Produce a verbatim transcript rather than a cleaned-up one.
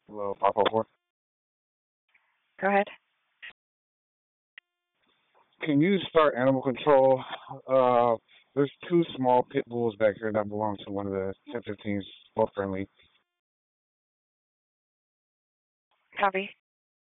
Hello, five four four. Go ahead. Can you start animal control? Uh, there's two small pit bulls back here that belong to one of the ten fifteens, both friendly. Copy.